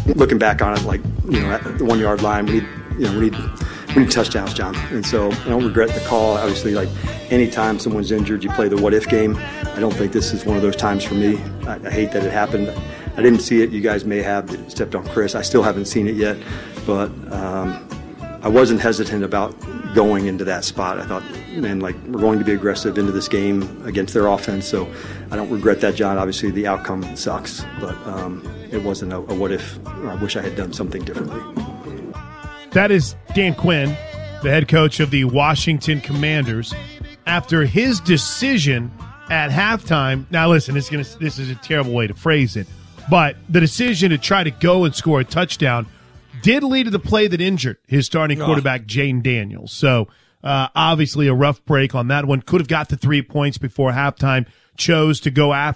looking back on it, like, at the 1 yard line, we need touchdowns, John. And so I don't regret the call. Obviously, like, anytime someone's injured, you play the what if game. I don't think this is one of those times for me. I hate that it happened. I didn't see it. You guys may have stepped on Chris. I still haven't seen it yet, but I wasn't hesitant about going into that spot. I thought, man, like, we're going to be aggressive into this game against their offense, so I don't regret that, John. Obviously, the outcome sucks, but it wasn't a what if, or I wish I had done something differently. That is Dan Quinn, the head coach of the Washington Commanders, after his decision at halftime. Now, listen, this is a terrible way to phrase it, but the decision to try to go and score a touchdown did lead to the play that injured his starting quarterback, Jayden Daniels. So, obviously a rough break on that one. Could have got the 3 points before halftime, chose to go after